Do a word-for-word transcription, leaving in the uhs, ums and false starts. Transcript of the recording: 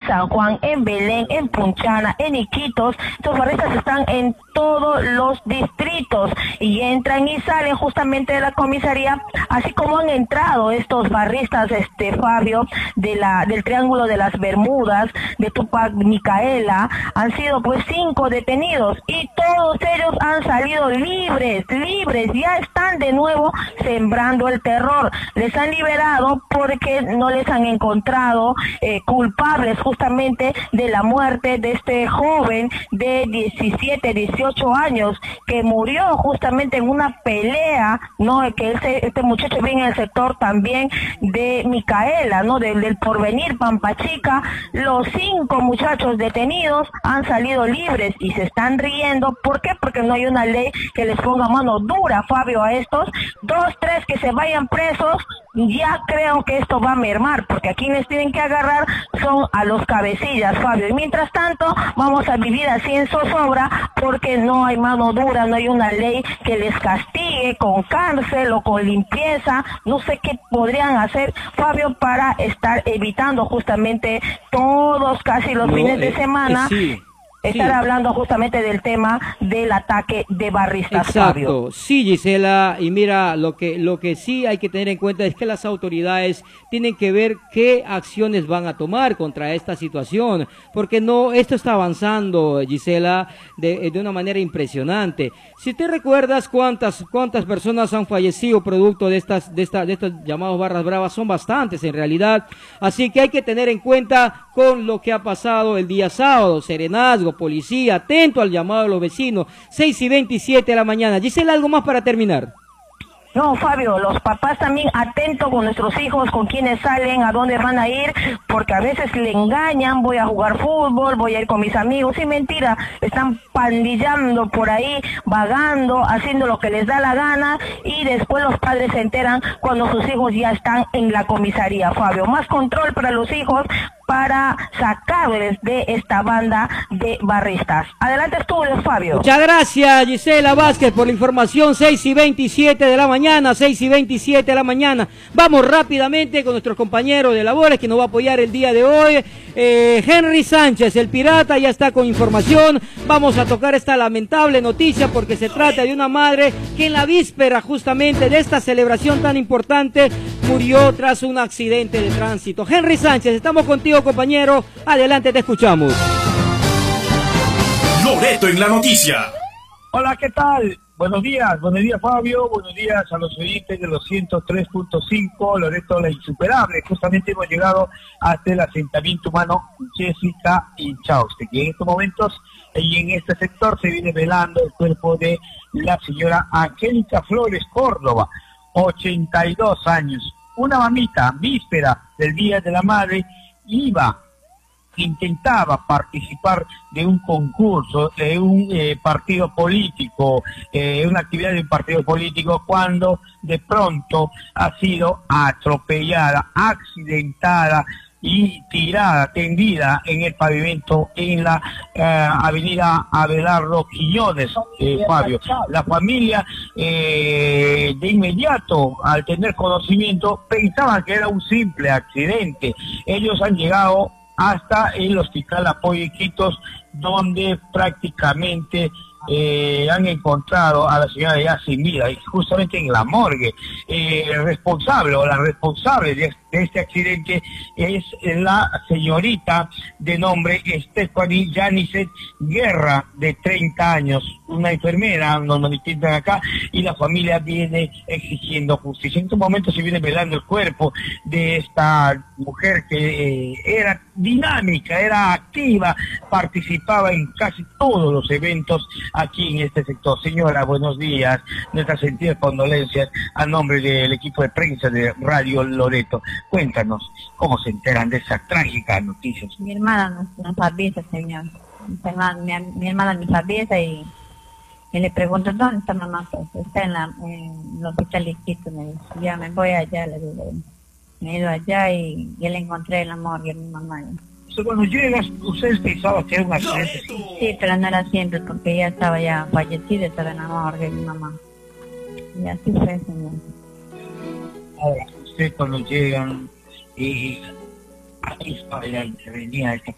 San Juan, en Belén, en Punchana, en Iquitos. Estos barristas están en todos los distritos y entran y salen justamente de la comisaría, así como han entrado estos barristas, este Fabio, de la del Triángulo de las Bermudas, de Tupac Micaela. Han sido pues cinco detenidos y todos ellos han salido libres, libres, ya están de nuevo sembrando el terror. Les han liberado porque no les han encontrado eh, culpables justamente de la muerte de este joven de diecisiete, dieciocho años que murió justamente en una pelea, ¿no? Que este, este muchacho viene en el sector también de Micaela, ¿no? Del, del Porvenir, Pampachica. Los cinco muchachos detenidos han salido libres y se están riendo. ¿Por qué? Porque no hay una ley que les ponga mano dura, Fabio, a estos. Dos, tres que se vayan presos, ya creo que esto va a mermar, porque a quienes tienen que agarrar son a los cabecillas, Fabio. Y mientras tanto, vamos a vivir así en zozobra, porque no hay mano dura, no hay una ley que les castigue con cárcel o con limpieza. No sé qué podrían hacer, Fabio, para estar evitando justamente todos, casi los no, fines de semana. Eh, sí. Estar sí. hablando justamente del tema del ataque de barristas. Exacto, Fabio. Sí, Gisela, y mira, lo que lo que sí hay que tener en cuenta es que las autoridades tienen que ver qué acciones van a tomar contra esta situación, porque no, esto está avanzando, Gisela, de, de una manera impresionante. Si te recuerdas cuántas cuántas personas han fallecido producto de estas de esta de estos llamados barras bravas, son bastantes en realidad, así que hay que tener en cuenta con lo que ha pasado el día sábado, serenazgo, policía, atento al llamado de los vecinos, seis y veintisiete de la mañana. Gisela, ¿algo más para terminar? No, Fabio, los papás también atentos con nuestros hijos, con quienes salen, a dónde van a ir, porque a veces le engañan, voy a jugar fútbol, voy a ir con mis amigos, y mentira, están pandillando por ahí, vagando, haciendo lo que les da la gana, y después los padres se enteran cuando sus hijos ya están en la comisaría, Fabio. Más control para los hijos, para sacarles de esta banda de barristas. Adelante estudios, Fabio. Muchas gracias, Gisela Vázquez, por la información. Seis y veintisiete de la mañana, seis y veintisiete de la mañana. Vamos rápidamente con nuestros compañeros de labores que nos va a apoyar el día de hoy. Eh, Henry Sánchez, el pirata, ya está con información. Vamos a tocar esta lamentable noticia porque se trata de una madre que en la víspera justamente de esta celebración tan importante murió tras un accidente de tránsito. Henry Sánchez, estamos contigo, compañero. Adelante, te escuchamos. Loreto en la noticia. Hola, ¿qué tal? Buenos días, buenos días, Fabio. Buenos días a los oyentes de los ciento tres punto cinco, Loreto la insuperable. Justamente hemos llegado hasta el asentamiento humano Jessica y Chauste, que en estos momentos y en este sector se viene velando el cuerpo de la señora Angélica Flores Córdoba, ochenta y dos años. Una mamita, víspera del Día de la Madre, iba, intentaba participar de un concurso, de un eh, partido político, eh, una actividad de un partido político, cuando de pronto ha sido atropellada, accidentada y tirada, tendida en el pavimento en la eh, avenida Abelardo Quiñones, eh, Fabio. La familia eh, de inmediato, al tener conocimiento, pensaban que era un simple accidente. Ellos han llegado hasta el Hospital Apoyo Iquitos, donde prácticamente eh, han encontrado a la señora ya sin vida, y justamente en la morgue. Eh, el responsable o la responsable de, de este accidente es la señorita de nombre Stephanie Yanicet Guerra, de treinta años, una enfermera, nos manifiestan acá, y la familia viene exigiendo justicia. En estos momentos se viene velando el cuerpo de esta mujer que eh, era dinámica, era activa, participaba en casi todos los eventos aquí en este sector. Señora, buenos días, nuestras sentidas condolencias a nombre del equipo de prensa de Radio Loreto. Cuéntanos, ¿cómo se enteran de esa trágica noticia? Mi hermana nos, nos avisa, señor. Mi hermana, mi, mi hermana nos avisa y, y le pregunto, ¿dónde está mamá? Pues está en, la, en el hospital Iquitos, me dice. Ya me voy allá, le digo. Me he ido allá y ya le encontré en la morgue a mi mamá. Entonces, cuando llegas, ustedes pensaban que era un accidente. Sí, pero no era siempre, porque ella estaba ya fallecida, estaba en la morgue mi mamá. Y así fue, señor. Ahora, ustedes cuando llegan, y aquí estaba ya intervenida esta